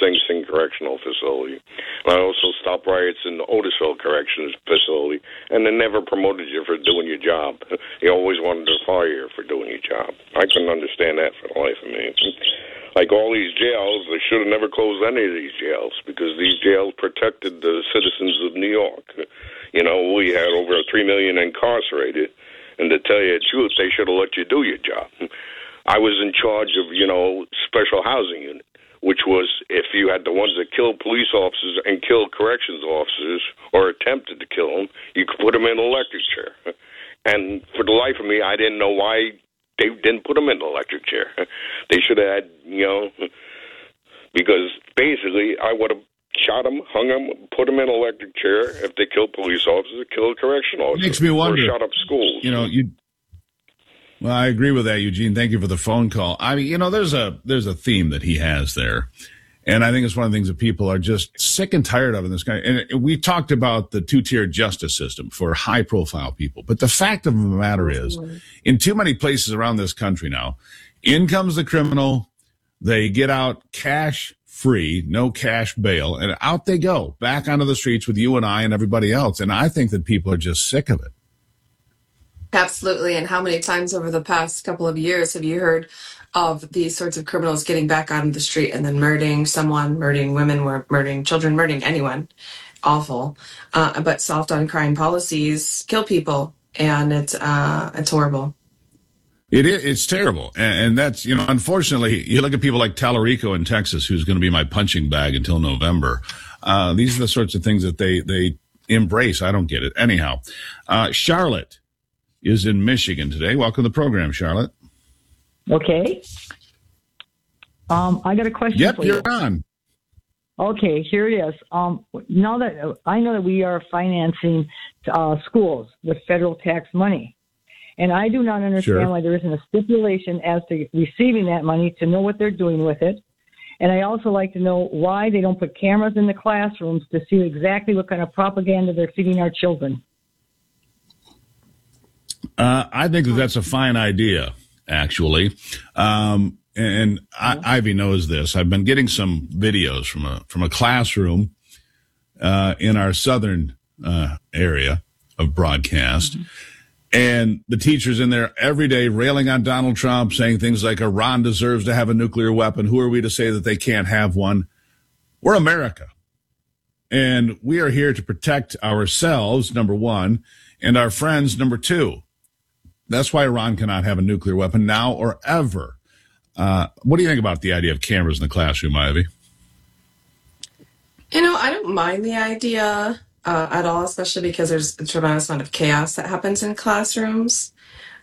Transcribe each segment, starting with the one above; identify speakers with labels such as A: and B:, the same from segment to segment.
A: Sing Sing Correctional Facility. And I also stopped riots in the Otisville Corrections Facility, and they never promoted you for doing your job. They always wanted to fire you for doing your job. I couldn't understand that for the life of me. Like all these jails, they should have never closed any of these jails because these jails protected the citizens of New York. You know, we had over 3 million incarcerated, and to tell you the truth, they should have let you do your job. I was in charge of, special housing unit, which was if you had the ones that killed police officers and killed corrections officers or attempted to kill them, you could put them in an electric chair. And for the life of me, I didn't know why they didn't put them in the electric chair. They should have had, because basically I would have shot them, hung them, put them in an electric chair if they killed police officers, killed correctional officers.
B: It makes me wonder.
A: Or shut up schools.
B: Well, I agree with that, Eugene. Thank you for the phone call. I mean, there's a theme that he has there. And I think it's one of the things that people are just sick and tired of in this guy. And we talked about the two-tier justice system for high-profile people. But the fact of the matter is, in too many places around this country now, in comes the criminal, they get out cash-free, no cash bail, and out they go, back onto the streets with you and I and everybody else. And I think that people are just sick of it.
C: Absolutely. And how many times over the past couple of years have you heard of these sorts of criminals getting back on the street and then murdering someone, murdering women, murdering children, murdering anyone? Awful. But soft on crime policies kill people, and it's horrible.
B: It's terrible. And that's, unfortunately, you look at people like Tallarico in Texas, who's going to be my punching bag until November. These are the sorts of things that they embrace. I don't get it. Anyhow, Charlotte is in Michigan today. Welcome to the program, Charlotte.
D: Okay. I got a question for you.
B: Yep, you're on.
D: Okay, here it is. Now that I know that we are financing schools with federal tax money, and I do not understand why there isn't a stipulation as to receiving that money to know what they're doing with it. And I also like to know why they don't put cameras in the classrooms to see exactly what kind of propaganda they're feeding our children.
B: I think that's a fine idea, actually. And Ivy knows this. I've been getting some videos from a classroom in our southern area of broadcast. Mm-hmm. And the teacher's in there every day railing on Donald Trump, saying things like Iran deserves to have a nuclear weapon. Who are we to say that they can't have one? We're America. And we are here to protect ourselves, number one, and our friends, number two. That's why Iran cannot have a nuclear weapon now or ever. What do you think about the idea of cameras in the classroom, Ivy?
C: I don't mind the idea at all, especially because there's a tremendous amount of chaos that happens in classrooms.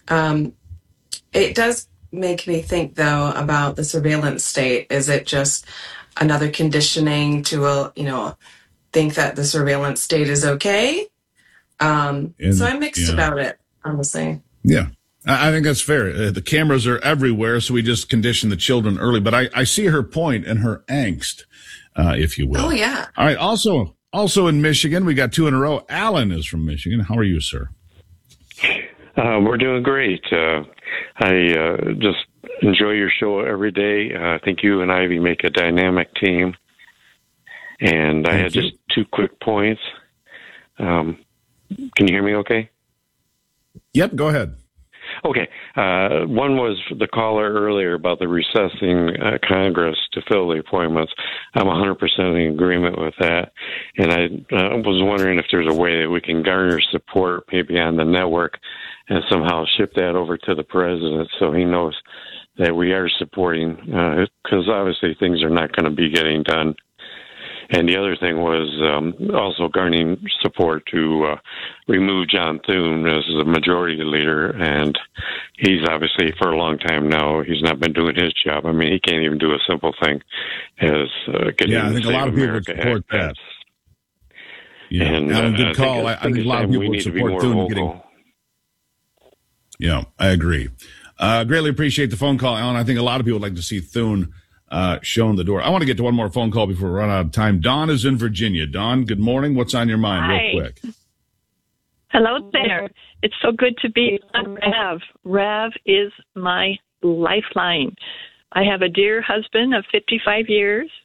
C: It does make me think, though, about the surveillance state. Is it just another conditioning to, think that the surveillance state is okay? So I'm mixed about it, honestly.
B: Yeah, I think that's fair. The cameras are everywhere, so we just condition the children early. But I see her point and her angst, if you will.
C: Oh, yeah.
B: All right. Also in Michigan, we got two in a row. Alan is from Michigan. How are you, sir?
E: We're doing great. I just enjoy your show every day. I think you and Ivy make a dynamic team. And I had just two quick points. Can you hear me okay?
B: Yep, go ahead.
E: Okay. One was the caller earlier about the recessing Congress to fill the appointments. I'm 100% in agreement with that. And I was wondering if there's a way that we can garner support maybe on the network and somehow ship that over to the president so he knows that we are supporting, because obviously things are not going to be getting done. And the other thing was also garnering support to remove John Thune as the majority leader. And he's obviously, for a long time now, he's not been doing his job. I mean, he can't even do a simple thing as getting
B: I think a lot of people would support that. Yeah, and good call. I think a lot of people would support Thune getting. Yeah, I agree. Greatly appreciate the phone call, Alan. I think a lot of people would like to see Thune shown the door. I want to get to one more phone call before we run out of time. Dawn is in Virginia. Dawn, good morning. What's on your mind?
F: Hi.
B: Real quick.
F: Hello there. It's so good to be on Rev. Rev is my lifeline. I have a dear husband of 55 years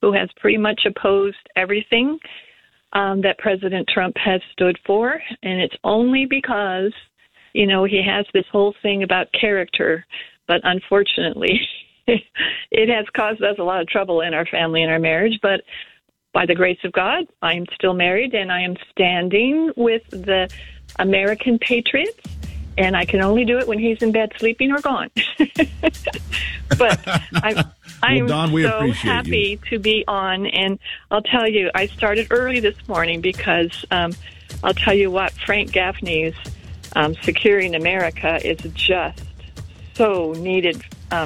F: who has pretty much opposed everything that President Trump has stood for. And it's only because, he has this whole thing about character. But unfortunately, it has caused us a lot of trouble in our family and our marriage. But by the grace of God, I am still married, and I am standing with the American patriots. And I can only do it when he's in bed sleeping or gone. But I'm
B: Dawn, we
F: so
B: appreciate
F: happy to be on. And I'll tell you, I started early this morning because I'll tell you what, Frank Gaffney's Securing America is just so needed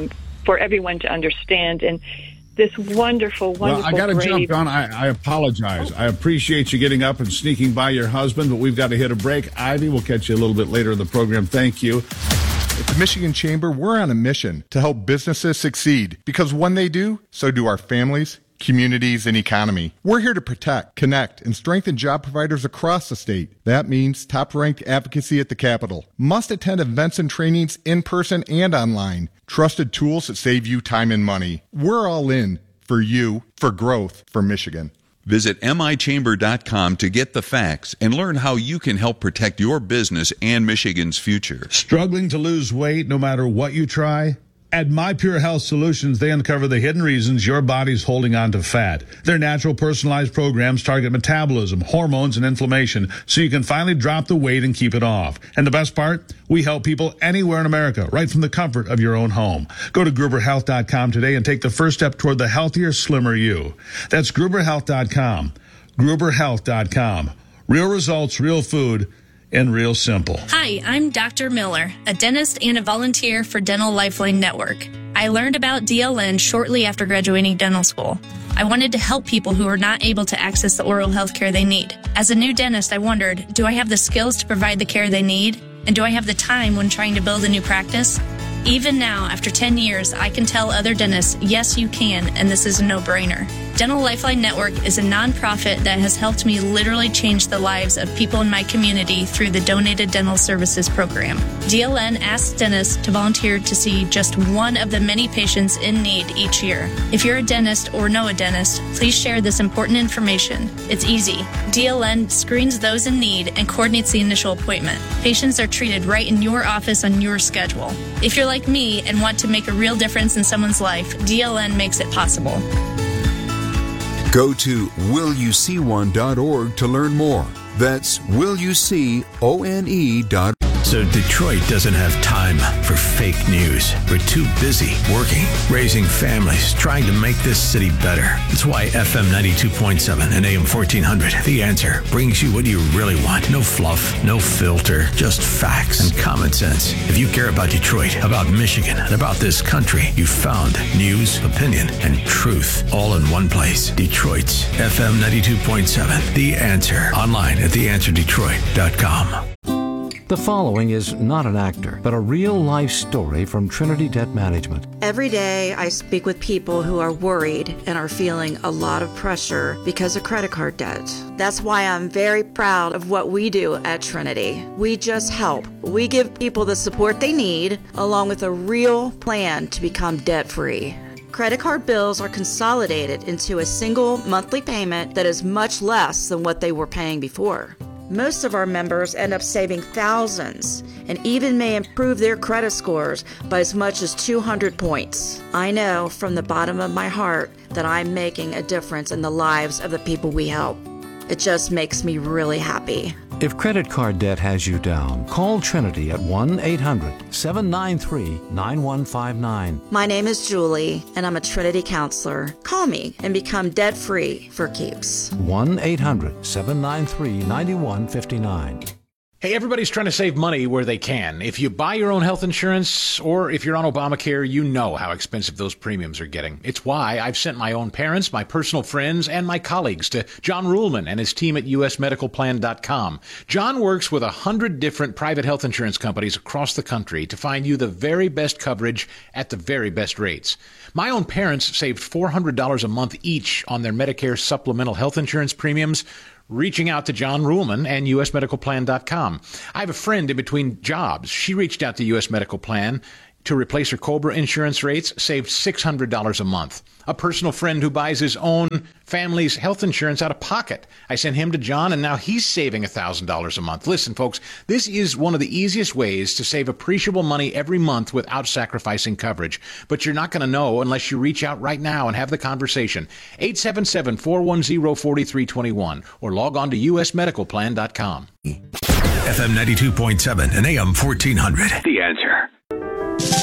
F: for everyone to understand. And this wonderful,
B: Well, I got to jump, Dawn. I apologize. I appreciate you getting up and sneaking by your husband, but we've got to hit a break. Ivy, we'll catch you a little bit later in the program. Thank you.
G: At the Michigan Chamber, we're on a mission to help businesses succeed because when they do, so do our families, communities, and economy. We're here to protect, connect, and strengthen job providers across the state. That means top-ranked advocacy at the Capitol. Must-attend events and trainings in person and online. Trusted tools that save you time and money. We're all in for you, for growth, for Michigan.
H: Visit michamber.com to get the facts and learn how you can help protect your business and Michigan's future.
B: Struggling to lose weight no matter what you try? At My Pure Health Solutions, they uncover the hidden reasons your body's holding on to fat. Their natural personalized programs target metabolism, hormones, and inflammation so you can finally drop the weight and keep it off. And the best part? We help people anywhere in America, right from the comfort of your own home. Go to GruberHealth.com today and take the first step toward the healthier, slimmer you. That's GruberHealth.com. GruberHealth.com. Real results, real food, and real simple.
I: Hi, I'm Dr. Miller, a dentist and a volunteer for Dental Lifeline Network. I learned about DLN shortly after graduating dental school. I wanted to help people who are not able to access the oral health care they need. As a new dentist, I wondered, do I have the skills to provide the care they need? And do I have the time when trying to build a new practice? Even now, after 10 years, I can tell other dentists, yes, you can, and this is a no-brainer. Dental Lifeline Network is a nonprofit that has helped me literally change the lives of people in my community through the Donated Dental Services Program. DLN asks dentists to volunteer to see just one of the many patients in need each year. If you're a dentist or know a dentist, please share this important information. It's easy. DLN screens those in need and coordinates the initial appointment. Patients are treated right in your office on your schedule. If you're like me and want to make a real difference in someone's life, DLN makes it possible.
J: Go to willyouseeone.org to learn more. That's willyouseeone.org.
K: So Detroit doesn't have time for fake news. We're too busy working, raising families, trying to make this city better. That's why FM 92.7 and AM 1400, The Answer, brings you what you really want. No fluff, no filter, just facts and common sense. If you care about Detroit, about Michigan, and about this country, you found news, opinion, and truth all in one place. Detroit's FM 92.7, The Answer. Online at theanswerdetroit.com.
L: The following is not an actor, but a real-life story from Trinity Debt Management.
M: Every day I speak with people who are worried and are feeling a lot of pressure because of credit card debt. That's why I'm very proud of what we do at Trinity. We just help. We give people the support they need, along with a real plan to become debt-free. Credit card bills are consolidated into a single monthly payment that is much less than what they were paying before. Most of our members end up saving thousands and even may improve their credit scores by as much as 200 points. I know from the bottom of my heart that I'm making a difference in the lives of the people we help. It just makes me really happy.
L: If credit card debt has you down, call Trinity at 1-800-793-9159.
M: My name is Julie, and I'm a Trinity counselor. Call me and become debt-free for keeps.
L: 1-800-793-9159.
N: Hey, everybody's trying to save money where they can. If you buy your own health insurance or if you're on Obamacare, you know how expensive those premiums are getting. It's why I've sent my own parents, my personal friends, and my colleagues to John Ruhlman and his team at usmedicalplan.com. John works with 100 different private health insurance companies across the country to find you the very best coverage at the very best rates. My own parents saved $400 a month each on their Medicare supplemental health insurance premiums, reaching out to John Ruhlman and usmedicalplan.com. I have a friend in between jobs. She reached out to US Medical Plan to replace her COBRA insurance rates saved $600 a month. A personal friend who buys his own family's health insurance out of pocket. I sent him to John, and now he's saving $1,000 a month. Listen, folks, this is one of the easiest ways to save appreciable money every month without sacrificing coverage. But you're not going to know unless you reach out right now and have the conversation. 877-410-4321 or log on to usmedicalplan.com.
K: FM 92.7 and AM 1400.
O: The Answer.